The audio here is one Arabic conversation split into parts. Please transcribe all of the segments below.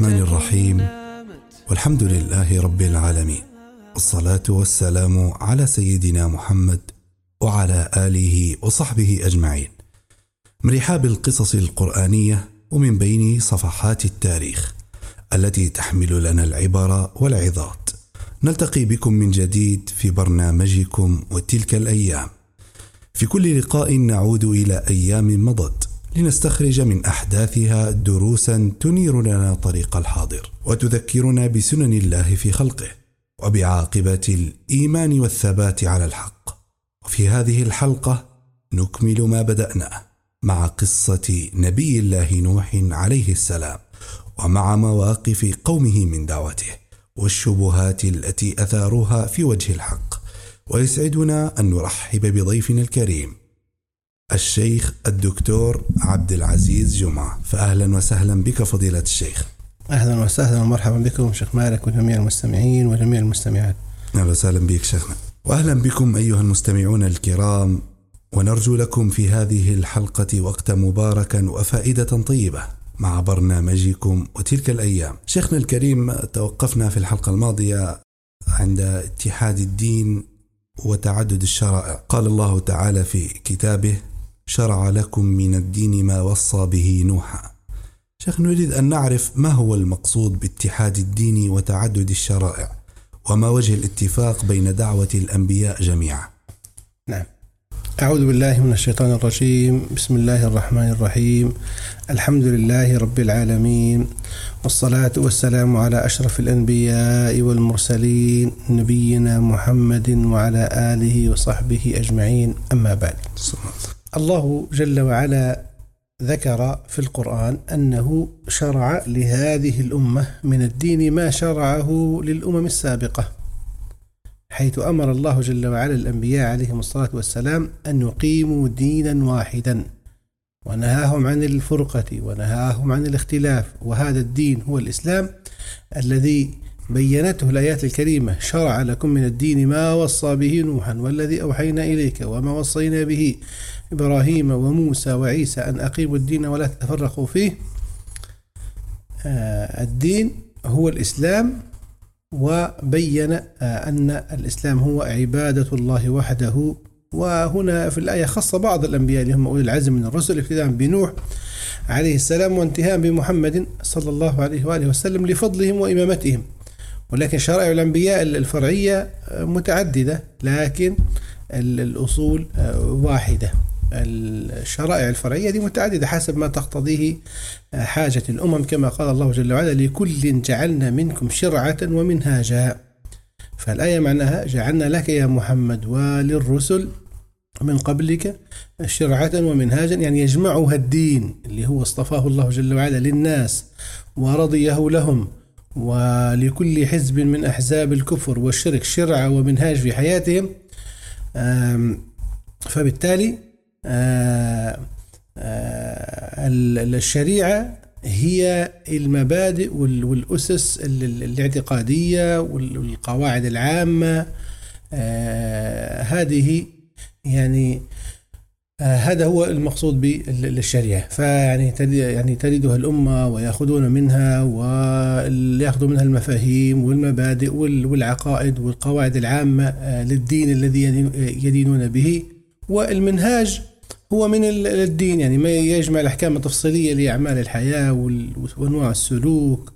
الرحمن الرحيم، والحمد لله رب العالمين، والصلاة والسلام على سيدنا محمد وعلى آله وصحبه أجمعين. من رحاب القصص القرآنية ومن بين صفحات التاريخ التي تحمل لنا العبر والعظات، نلتقي بكم من جديد في برنامجكم وتلك الأيام. في كل لقاء نعود إلى أيام مضت لنستخرج من أحداثها دروسا تنير لنا طريق الحاضر وتذكرنا بسنن الله في خلقه وبعاقبة الإيمان والثبات على الحق. وفي هذه الحلقة نكمل ما بدأناه مع قصة نبي الله نوح عليه السلام، ومع مواقف قومه من دعوته والشبهات التي أثاروها في وجه الحق. ويسعدنا أن نرحب بضيفنا الكريم الشيخ الدكتور عبد العزيز جمعة. فأهلا وسهلا بك فضيلة الشيخ. أهلا وسهلا ومرحبا بكم شيخ مالك وجميع المستمعين وجميع المستمعات. أهلا وسهلا بك شيخنا، وأهلا بكم أيها المستمعون الكرام، ونرجو لكم في هذه الحلقة وقتا مباركا وفائدة طيبة مع برنامجكم وتلك الأيام. شيخنا الكريم، توقفنا في الحلقة الماضية عند اتحاد الدين وتعدد الشرائع. قال الله تعالى في كتابه: شرع لكم من الدين ما وصى به نوحا. شيخ، نريد أن نعرف ما هو المقصود باتحاد الدين وتعدد الشرائع، وما وجه الاتفاق بين دعوة الأنبياء جميعا. نعم، أعوذ بالله من الشيطان الرجيم. بسم الله الرحمن الرحيم. الحمد لله رب العالمين، والصلاة والسلام على أشرف الأنبياء والمرسلين نبينا محمد وعلى آله وصحبه أجمعين، أما بعد. الله جل وعلا ذكر في القرآن أنه شرع لهذه الأمة من الدين ما شرعه للأمم السابقة، حيث أمر الله جل وعلا الأنبياء عليهم الصلاة والسلام أن يقيموا دينا واحدا، ونهاهم عن الفرقة ونهاهم عن الاختلاف. وهذا الدين هو الإسلام الذي بيّنته الآيات الكريمة: شرع لكم من الدين ما وصى به نوحا والذي أوحينا إليك وما وصينا به إبراهيم وموسى وعيسى أن أقيموا الدين ولا تتفرقوا فيه. الدين هو الإسلام، وبين أن الإسلام هو عبادة الله وحده. وهنا في الآية خص بعض الأنبياء اللي هم أولي العزم من الرسل، ابتداء بنوح عليه السلام وانتهاء بمحمد صلى الله عليه وآله وسلم لفضلهم وإمامتهم. ولكن شرائع الأنبياء الفرعية متعددة، لكن الأصول واحدة. الشرائع الفرعية دي متعددة حسب ما تقتضيه حاجة الأمم، كما قال الله جل وعلا: لكل جعلنا منكم شرعة ومنهاجا. فالآية معناها: جعلنا لك يا محمد وللرسل من قبلك شرعة ومنهاجا، يعني يجمعها الدين اللي هو اصطفاه الله جل وعلا للناس ورضيه لهم، ولكل حزب من أحزاب الكفر والشرك شرعة ومنهاج في حياتهم. فبالتالي الشريعة هي المبادئ والأسس الاعتقادية والقواعد العامة. هذه يعني هذا هو المقصود بالشريعة. فيعني تريدها الأمة ويأخذون منها ويأخذوا منها المفاهيم والمبادئ والعقائد والقواعد العامة للدين الذي يدينون به. والمنهاج هو من الدين، يعني ما يجمع الأحكام التفصيلية لأعمال الحياة وأنواع السلوك،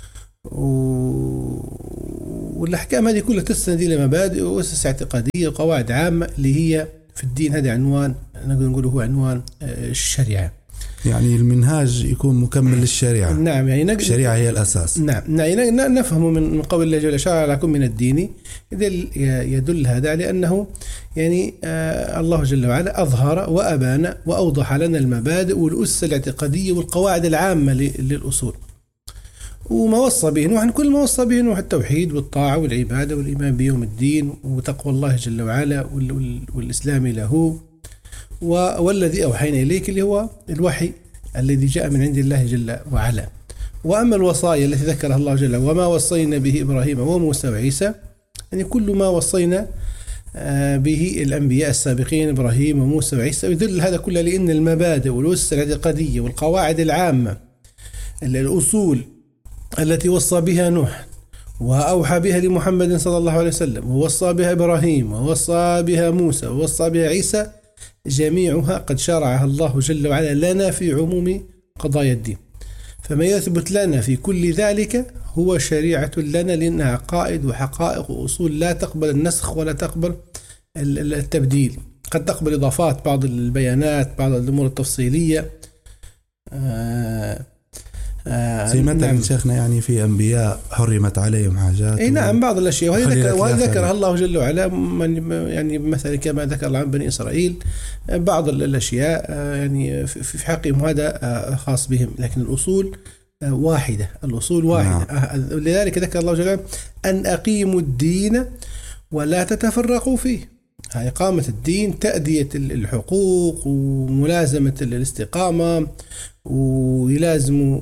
والأحكام هذه كلها تستند إلى مبادئ وأسس اعتقادية وقواعد عامة اللي هي في الدين. هذا عنوان نقول هو عنوان الشريعة. يعني المنهاج يكون مكمل للشريعة. نعم، يعني الشريعة هي الأساس. نعم، يعني نفهم من قول الله جل شرع لكم من الدين، يدل هذا على أنه يعني الله جل وعلا أظهر وأبان وأوضح لنا المبادئ والأسس الاعتقادية والقواعد العامة للأصول. وما وصى به نوح، كل ما وصى به نوح: التوحيد والطاعة والعبادة والإيمان بيوم الدين وتقوى الله جل وعلا والإسلام له، والذي أوحينا إليك اللي هو الوحي الذي جاء من عند الله جل وعلا. وأما الوصايا التي ذكرها الله جل وعلا: وما وصينا به إبراهيم وموسى وعيسى، يعني كل ما وصينا به الأنبياء السابقين إبراهيم وموسى وعيسى. يدل هذا كله لأن المبادئ والأسس الاعتقادية والقواعد العامة الأصول التي وصى بها نوح وأوحى بها لمحمد صلى الله عليه وسلم، ووصى بها إبراهيم، ووصى بها موسى، ووصى بها عيسى، جميعها قد شرعها الله جل وعلا لنا في عموم قضايا الدين. فما يثبت لنا في كل ذلك هو شريعة لنا، لأنها عقائد وحقائق وأصول لا تقبل النسخ ولا تقبل التبديل. قد تقبل إضافات بعض البيانات، بعض الأمور التفصيلية. زي مثلا شيخنا يعني في أنبياء حرمت عليهم حاجات. أي نعم، بعض الأشياء وهذه ذكرها الله جل وعلا، يعني مثلا كما ذكر عن بني إسرائيل بعض الأشياء يعني في حقهم هذا خاص بهم، لكن الأصول واحدة، الأصول واحدة. لذلك ذكر الله جل وعلا أن أقيموا الدين ولا تتفرقوا فيه. إقامة الدين، تأدية الحقوق وملازمة الاستقامة، ويلازموا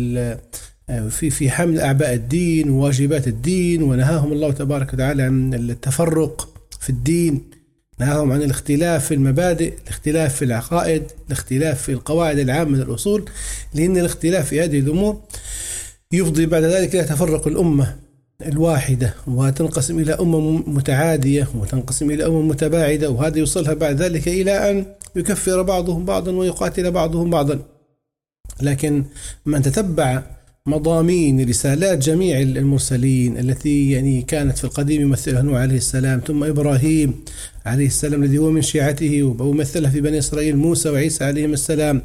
في حمل أعباء الدين وواجبات الدين. ونهاهم الله تبارك وتعالى عن التفرق في الدين، نهاهم عن الاختلاف في المبادئ، الاختلاف في العقائد، الاختلاف في القواعد العامة للأصول، لأن الاختلاف في هذه الأمور يفضي بعد ذلك إلى تفرق الأمة الواحدة، وتنقسم إلى متعادية، وتنقسم إلى متباعدة، وهذا يوصلها بعد ذلك إلى أن يكفر بعضهم بعضا ويقاتل بعضهم بعضا. لكن من تتبع مضامين رسالات جميع المرسلين التي يعني كانت في القديم يمثلها نوح عليه السلام، ثم إبراهيم عليه السلام الذي هو من شيعته، ويمثلها في بني إسرائيل موسى وعيسى عليهم السلام،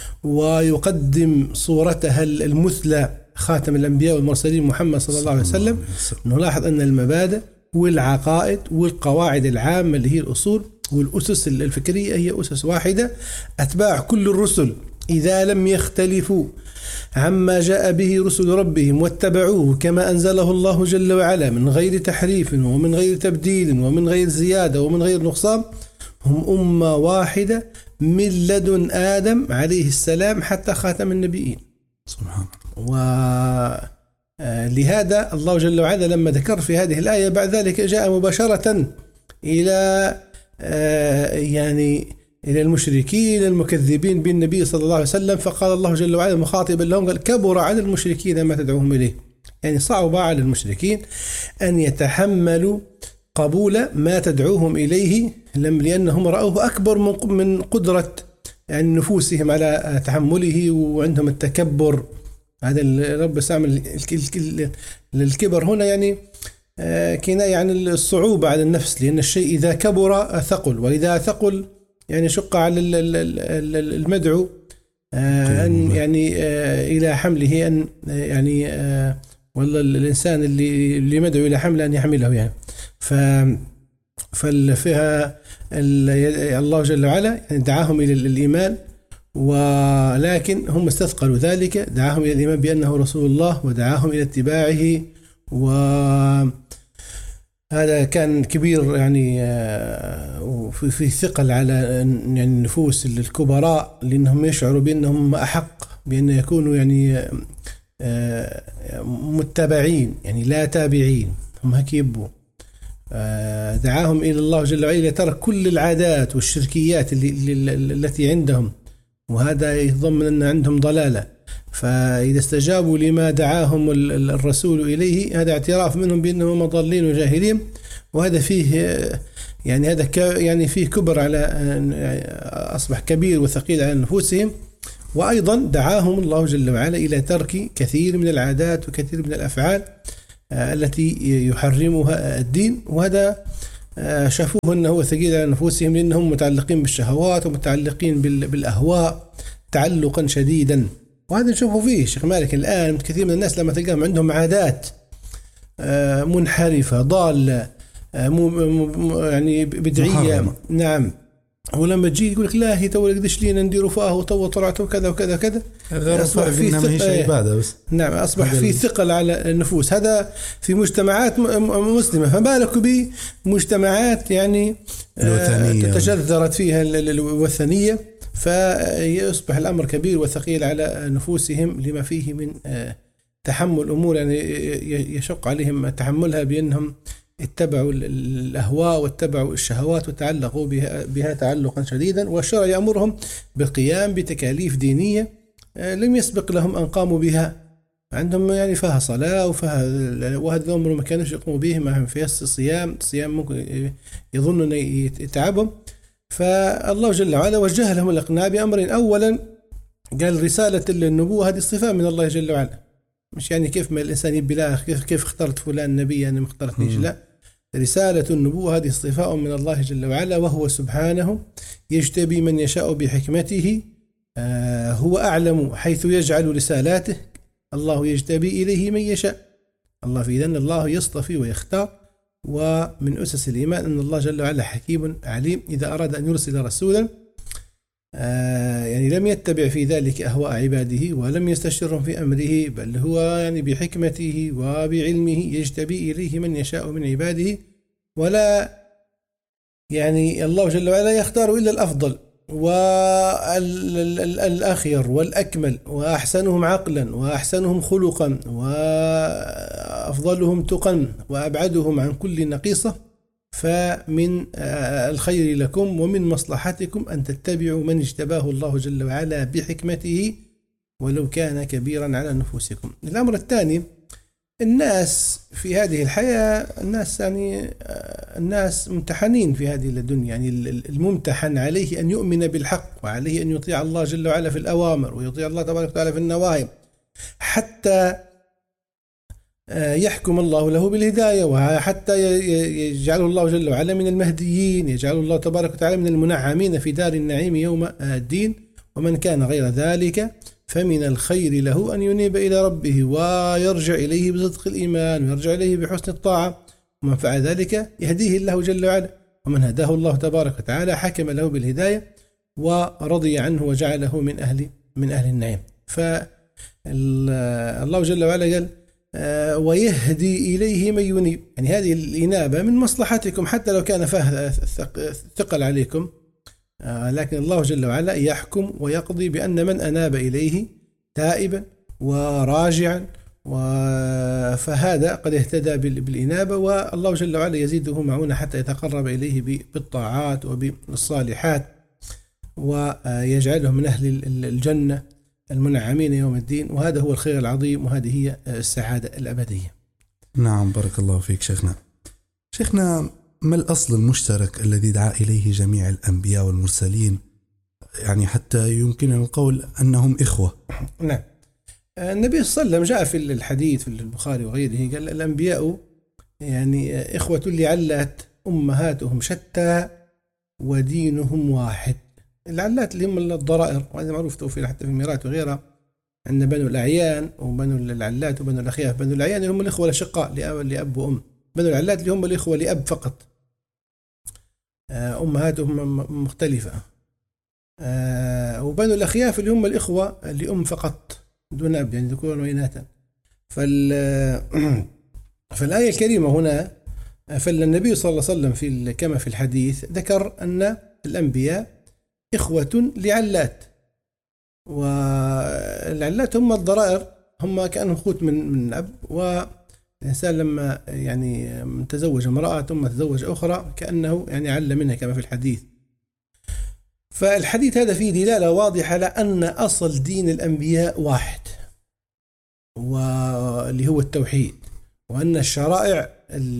ويقدم صورتها المثلى خاتم الأنبياء والمرسلين محمد صلى الله عليه وسلم، نلاحظ أن المبادئ والعقائد والقواعد العامة اللي هي الأصول والأسس الفكرية هي أسس واحدة. أتباع كل الرسل إذا لم يختلفوا عما جاء به رسل ربهم واتبعوه كما أنزله الله جل وعلا من غير تحريف ومن غير تبديل ومن غير زيادة ومن غير نقصان، هم أمة واحدة من لدن آدم عليه السلام حتى خاتم النبيين. سبحان الله. ولهذا الله جل وعلا لما ذكر في هذه الآية بعد ذلك جاء مباشرة إلى يعني إلى المشركين المكذبين بالنبي صلى الله عليه وسلم، فقال الله جل وعلا مخاطبا لهم قال: كبر على المشركين ما تدعوهم إليه. يعني صعب على المشركين أن يتحملوا قبول ما تدعوهم إليه، لأنهم رأوه أكبر من قدرة يعني نفوسهم على تحمله، وعندهم التكبر. هذا رب استعمل الكبر هنا يعني كناية عن الصعوبة على النفس، لأن الشيء إذا كبر ثقل، وإذا ثقل يعني شق على المدعو أن يعني إلى حمله، أن يعني والله الإنسان اللي مدعو إلى حمله أن يحمله يعني. فيها الله جل وعلا يعني دعاهم إلى الإيمان، ولكن هم استثقلوا ذلك، دعاهم إلى الإيمان بأنه رسول الله ودعاهم إلى اتباعه، وهذا كان كبير يعني في ثقل على يعني النفوس الكبراء، لأنهم يشعروا بأنهم أحق بأن يكونوا يعني متبعين يعني لا تابعين، هم هيك يبوا. دعاهم إلى الله جل وعلا لترك كل العادات والشركيات التي عندهم، وهذا يتضمن أن عندهم ضلالة. فإذا استجابوا لما دعاهم الرسول إليه هذا اعتراف منهم بأنهم ضالين وجاهلين، وهذا فيه يعني هذا يعني فيه كبر على أصبح كبير وثقيل على نفوسهم. وأيضا دعاهم الله جل وعلا إلى ترك كثير من العادات وكثير من الأفعال التي يحرمها الدين، وهذا شافوه أنه ثقيل على نفوسهم، لأنهم متعلقين بالشهوات ومتعلقين بالأهواء تعلقا شديدا. وهذا نشوفه فيه شيخ مالك الآن كثير من الناس لما تلقاهم عندهم عادات منحرفة ضالة يعني بدعية محرمة. نعم. ولما تجي يقول لك لا هي تو قديش لينا نديروا فاه وتو طلعت وكذا وكذا كذا، أصبح في عبادة بس. نعم، أصبح في ثقل على النفوس. هذا في مجتمعات مسلمة، فما بالك بمجتمعات يعني تجذرت فيها الوثنية، فيصبح الأمر كبير وثقيل على نفوسهم لما فيه من تحمل أمور يعني يشق عليهم تحملها، بأنهم اتبعوا الأهواء واتبعوا الشهوات وتعلقوا بها تعلقا شديدا. والشرع يأمرهم بالقيام بتكاليف دينية لم يسبق لهم أن قاموا بها عندهم يعني فيها صلاة وفيها، وهذا الأمر ما كانوش يقوموا به، ما فيها الصيام ممكن يظنوا أن يتعبهم. فالله جل وعلا وجه لهم الإقناع بأمرين. أولا قال رسالة النبوة هذه صفة من الله جل وعلا، مش يعني كيف ما الإنسان يبي لا كيف اخترت فلان نبي أنا ما اخترتنيش، لا، رسالة النبوة هذه صفاء من الله جل وعلا، وهو سبحانه يجتبي من يشاء بحكمته، هو أعلم حيث يجعل رسالاته، الله يجتبي إليه من يشاء. الله في إذن الله يصطفي ويختار. ومن أسس الإيمان أن الله جل وعلا حكيم عليم، إذا أراد أن يرسل رسولا يعني لم يتبع في ذلك أهواء عباده ولم يستشرهم في أمره، بل هو يعني بحكمته وبعلمه يجتبي إليه من يشاء من عباده، ولا يعني الله جل وعلا يختار إلا الأفضل والأخير والأكمل وأحسنهم عقلا وأحسنهم خلقا وأفضلهم تقا وأبعدهم عن كل نقيصة. فمن الخير لكم ومن مصلحتكم أن تتبعوا من اجتباه الله جل وعلا بحكمته ولو كان كبيرا على نفوسكم. الأمر الثاني، الناس في هذه الحياة الناس ممتحنين في هذه الدنيا، يعني الممتحن عليه أن يؤمن بالحق، وعليه أن يطيع الله جل وعلا في الأوامر ويطيع الله تبارك وتعالى في النواهي، حتى يحكم الله له بالهداية، وحتى يجعله الله جل وعلا من المهديين، يجعل الله تبارك وتعالى من المنعمين في دار النعيم يوم الدين. ومن كان غير ذلك فمن الخير له أن ينيب إلى ربه ويرجع إليه بصدق الإيمان ويرجع إليه بحسن الطاعة، ومن فعل ذلك يهديه الله جل وعلا، ومن هداه الله تبارك وتعالى حكم له بالهداية ورضي عنه وجعله من أهل النعيم. فالله جل وعلا قال ويهدي إليه من ينيب، يعني هذه الإنابة من مصلحتكم حتى لو كان فيها ثقل عليكم، لكن الله جل وعلا يحكم ويقضي بأن من أناب إليه تائبا وراجعا فهذا قد اهتدى بالإنابة، والله جل وعلا يزيده معونة حتى يتقرب إليه بالطاعات وبالصالحات، ويجعله من أهل الجنة المنعمين يوم الدين. وهذا هو الخير العظيم، وهذه هي السعادة الأبدية. نعم، بارك الله فيك شيخنا، ما الأصل المشترك الذي دعا إليه جميع الأنبياء والمرسلين، يعني حتى يمكن القول أنهم إخوة؟ نعم، النبي صلى الله عليه وسلم جاء في الحديث في البخاري وغيره قال الأنبياء يعني إخوة لعلات أمهاتهم شتى ودينهم واحد. العلات اللي هم الضرائر، وهذا معروف توفير حتى في الميراث وغيرها، عندنا بنو الأعيان وبنو العلات وبنو الأخياف. بنو الأعيان اللي هم الإخوة الأشقاء لأب وأم، بنو العلات اللي هم الإخوة لأب فقط، أمهاتهم مختلفة، وبنو الأخياف اللي هم الإخوة لأم فقط دون أب، يعني ذكورا وإناثا. فالآية الكريمة هنا، فالنبي صلى الله عليه وسلم كما في الحديث ذكر أن الأنبياء إخوة لعلات، والعلات هم الضرائر، هم كأنهم أخوت من أب، والإنسان لما يعني تزوج امرأة ثم تزوج أخرى كأنه يعني عل منها كما في الحديث. فالحديث هذا فيه دلالة واضحة على أن أصل دين الأنبياء واحد، واللي هو التوحيد، وأن الشرائع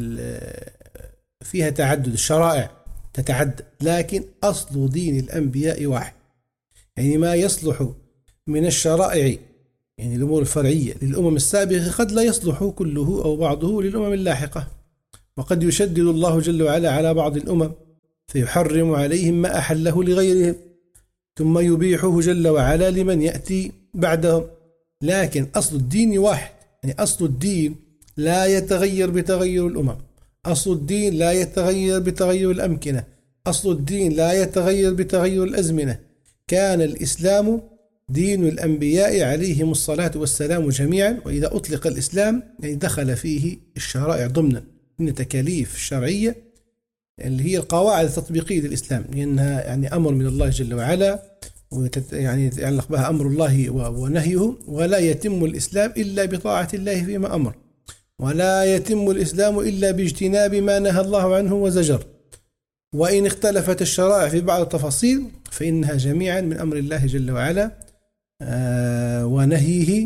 فيها تعدد، الشرائع تتعدد، لكن أصل دين الأنبياء واحد. يعني ما يصلح من الشرائع يعني الأمور الفرعية للأمم السابقة قد لا يصلح كله أو بعضه للأمم اللاحقة، وقد يشدد الله جل وعلا على بعض الأمم فيحرم عليهم ما أحله لغيرهم، ثم يبيحه جل وعلا لمن يأتي بعدهم. لكن أصل الدين واحد، يعني أصل الدين لا يتغير بتغير الأمم، أصل الدين لا يتغير بتغير الأمكنة، أصل الدين لا يتغير بتغير الأزمنة. كان الإسلام دين الأنبياء عليهم الصلاة والسلام جميعا، وإذا أطلق الإسلام يعني دخل فيه الشرائع ضمنا من التكاليف الشرعية اللي هي القواعد التطبيقية للإسلام، لأنها يعني أمر من الله جل وعلا، يعني يتعلق بها أمر الله ونهيه، ولا يتم الإسلام إلا بطاعة الله فيما أمر، ولا يتم الإسلام إلا باجتناب ما نهى الله عنه وزجر. وإن اختلفت الشرائع في بعض التفاصيل فإنها جميعا من أمر الله جل وعلا ونهيه،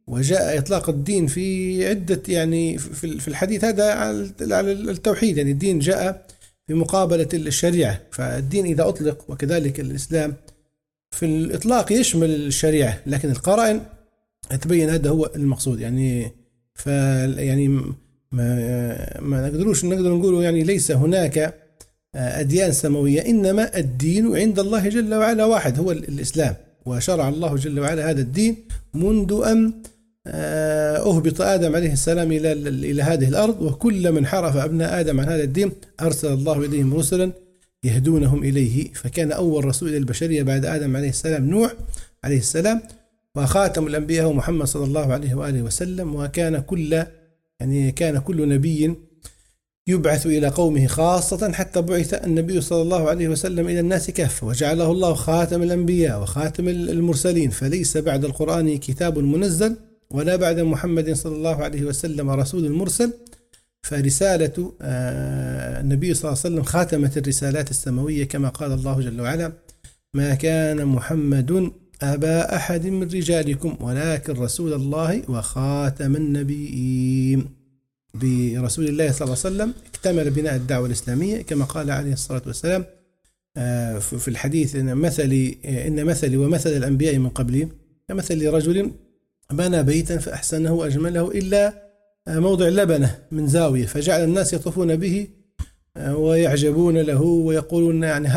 وجاء إطلاق الدين في عدة يعني في الحديث هذا على التوحيد، يعني الدين جاء في مقابلة الشريعة. فالدين إذا أطلق وكذلك الإسلام في الإطلاق يشمل الشريعة، لكن القرائن تبين هذا هو المقصود. يعني يعني ما نقدر نقول يعني ليس هناك أديان سماوية، إنما الدين عند الله جل وعلا واحد هو الإسلام، وشرع الله جل وعلا هذا الدين منذ أن أهبط آدم عليه السلام إلى هذه الأرض، وكل من حرف أبناء آدم عن هذا الدين أرسل الله إليهم رسلا يهدونهم إليه. فكان أول رسول إلى البشرية بعد آدم عليه السلام نوح عليه السلام، وخاتم الأنبياء هو محمد صلى الله عليه وآله وسلم. وكان كان كل نبي يبعث إلى قومه خاصة، حتى بعث النبي صلى الله عليه وسلم إلى الناس كافة، وجعله الله خاتم الأنبياء وخاتم المرسلين. فليس بعد القرآن كتاب منزل، ولا بعد محمد صلى الله عليه وسلم رسول مرسل. فرسالة النبي صلى الله عليه وسلم خاتمت الرسالات السماوية، كما قال الله جل وعلا: ما كان محمد أبا أحد من رجالكم ولكن رسول الله وخاتم النبيين. برسول الله صلى الله عليه وسلم اكتمل بناء الدعوة الإسلامية، كما قال عليه الصلاة والسلام في الحديث: إن مثلي ومثل الأنبياء من قبلي كمثل رجل بنى بيتا فأحسنه وأجمله إلا موضع لبنة من زاوية، فجعل الناس يطوفون به ويعجبون له ويقولون يعني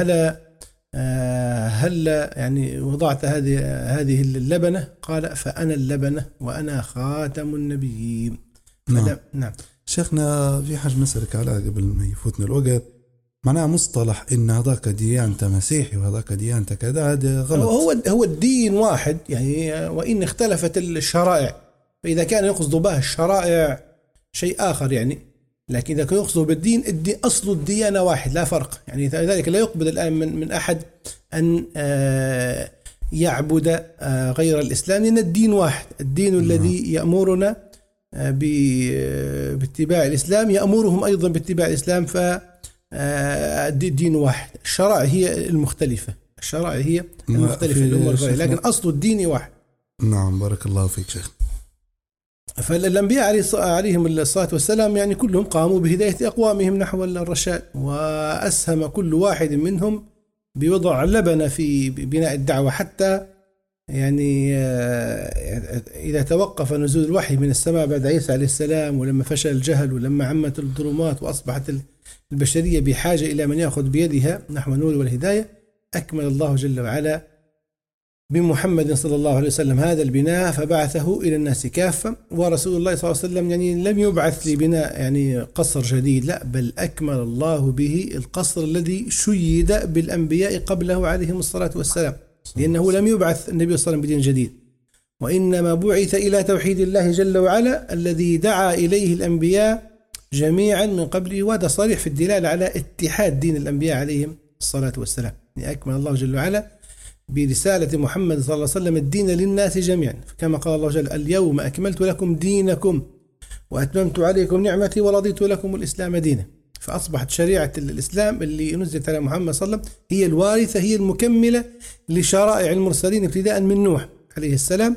هل يعني وضعت هذه اللبنة؟ قال: فأنا اللبنة وأنا خاتم النبيين. نعم. شيخنا في حاجة نسألك على قبل ما يفوتنا الوقت، معناها مصطلح إن هذاك ديانته مسيحي وهذاك ديانته كذا، هذا غلط. هو الدين واحد يعني، وإن اختلفت الشرائع، فإذا كان يقصد به الشرائع شيء آخر يعني، لكن إذا كان يقصد بالدين أصل الديانة واحد لا فرق يعني. ذلك لا يقبل الآن من أحد أن يعبد غير الإسلام، لأن الدين واحد. الدين الذي يأمرنا باتباع الإسلام يأمرهم أيضا باتباع الإسلام، فالدين واحد. الشرائع هي المختلفة، في الأمور، لكن أصل الدين واحد. نعم، بارك الله فيك شيخ. فالأنبياء عليهم الصلاة والسلام يعني كلهم قاموا بهداية أقوامهم نحو الرشاد، وأسهم كل واحد منهم بوضع لبنة في بناء الدعوة، حتى يعني إذا توقف نزول الوحي من السماء بعد عيسى عليه السلام، ولما فشل الجهل ولما عمت الظلمات وأصبحت البشرية بحاجة إلى من يأخذ بيدها نحو النور والهداية، أكمل الله جل وعلا بمحمد صلى الله عليه وسلم هذا البناء، فبعثه إلى الناس كافة. ورسول الله صلى الله عليه وسلم يعني لم يبعث لبناء يعني قصر جديد، لا، بل أكمل الله به القصر الذي شيد بالأنبياء قبله عليهم الصلاة والسلام، لأنه لم يبعث النبي صلى الله عليه وسلم بدين جديد، وإنما بعث إلى توحيد الله جل وعلا الذي دعا إليه الأنبياء جميعا من قبله. وهذا صريح في الدلالة على اتحاد دين الأنبياء عليهم الصلاة والسلام. يعني أكمل الله جل وعلا برسالة محمد صلى الله عليه وسلم الدين للناس جميعا، كما قال الله جل: اليوم أكملت لكم دينكم وأتممت عليكم نعمتي ورضيت لكم الإسلام دينا. فأصبحت شريعة الإسلام اللي نزلت على محمد صلى الله عليه وسلم هي الوارثة، هي المكملة لشرائع المرسلين ابتداء من نوح عليه السلام،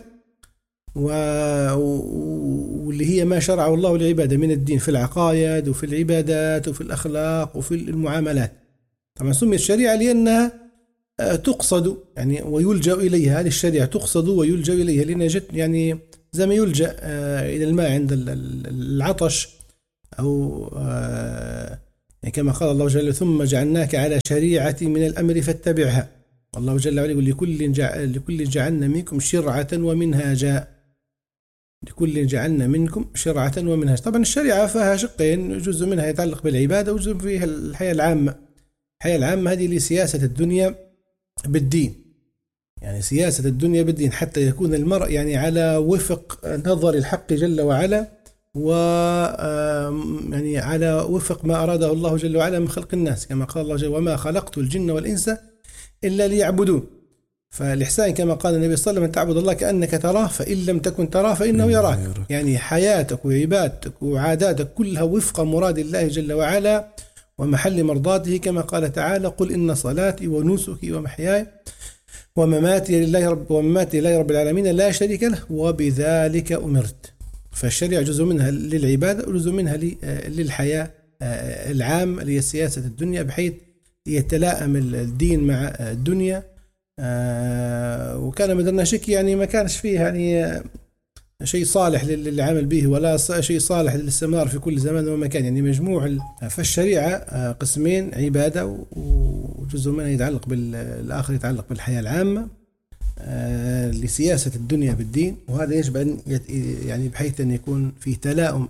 واللي هي ما شرعه الله للعبادة من الدين في العقائد وفي العبادات وفي الأخلاق وفي المعاملات. طبعا سميت الشريعة لأنها تقصد يعني ويلجأ إليها. هذه الشريعة تقصد ويلجأ إليها، لأنها جت يعني زي ما يلجأ إلى الماء عند العطش، أو يعني كما قال الله جل: ثم جعلناك على شريعة من الأمر فاتبعها. والله جل وعلا يقول: لكل جعلنا منكم شرعة ومنهاجا. لكل جعلنا منكم شرعة ومنهاجا. طبعا الشريعة فيها شقين، جزء منها يتعلق بالعبادة وجزء فيها الحياة العامة. الحياة العامة هذه لسياسة الدنيا بالدين، يعني سياسة الدنيا بالدين، حتى يكون المرء يعني على وفق نظر الحق جل وعلا، و يعني على وفق ما أراده الله جل وعلا من خلق الناس، كما قال الله جل: وما خلقت الجن والإنس إلا ليعبدون. فالإحسان كما قال النبي صلى الله عليه وسلم: تعبد الله كأنك تراه فإن لم تكن تراه فإنه يراك. يعني حياتك وعبادتك وعاداتك كلها وفق مراد الله جل وعلا ومحل مرضاته، كما قال تعالى: قل إن صلاتي ونسكي ومحياي ومماتي لله رب العالمين لا شريك له وبذلك أمرت. فالشريعة جزء منها للعبادة وجزء منها للحياة العام اللي هي سياسة الدنيا، بحيث يتلائم الدين مع الدنيا. وكان مدرنا شك يعني ما كانش فيه يعني شيء صالح للعمل به ولا شيء صالح للاستمرار في كل زمان ومكان، يعني مجموع. فالشريعة قسمين، عبادة وجزء منها يتعلق بالآخر يتعلق بالحياة العامة لسياسة الدنيا بالدين، وهذا يجب أن يعني بحيث أن يكون في تلائم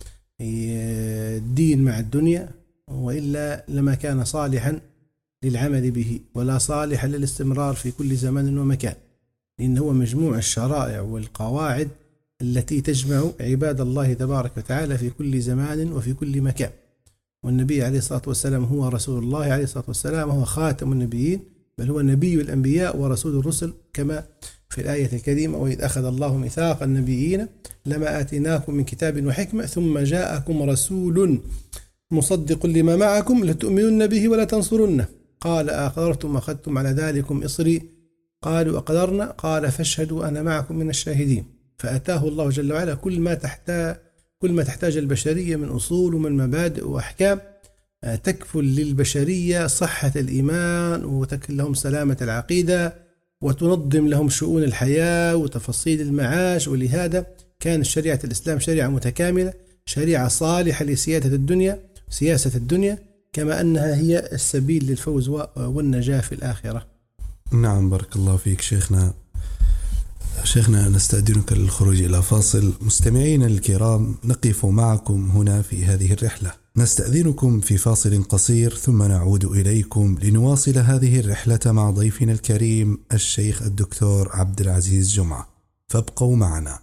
الدين مع الدنيا، وإلا لما كان صالحا للعمل به ولا صالحا للاستمرار في كل زمان ومكان، لأنه هو مجموع الشرائع والقواعد التي تجمع عباد الله تبارك وتعالى في كل زمان وفي كل مكان. والنبي عليه الصلاة والسلام هو رسول الله عليه الصلاة والسلام، هو خاتم النبيين، بل هو نبي الأنبياء ورسول الرسل، كما في الآية الكريمة: وإذ أخذ الله ميثاق النبيين لما آتيناكم من كتاب وحكمة ثم جاءكم رسول مصدق لما معكم لتؤمنن به ولا تنصرنه قال أقررتم أخذتم على ذلكم إصري قالوا أقررنا قال فاشهدوا أنا معكم من الشاهدين. فأتاه الله جل وعلا كل ما تحتاج البشرية من أصول ومن مبادئ وأحكام تكفل للبشرية صحة الإيمان وتكفل لهم سلامة العقيدة وتنظم لهم شؤون الحياة وتفاصيل المعاش. ولهذا كان شريعة الإسلام شريعة متكاملة، شريعة صالحة سياسة الدنيا، كما أنها هي السبيل للفوز والنجاة في الآخرة. نعم، بارك الله فيك شيخنا. نستأذنك للخروج إلى فاصل. مستمعين الكرام، نقف معكم هنا في هذه الرحلة، نستأذنكم في فاصل قصير ثم نعود إليكم لنواصل هذه الرحلة مع ضيفنا الكريم الشيخ الدكتور عبد العزيز جمعة، فابقوا معنا.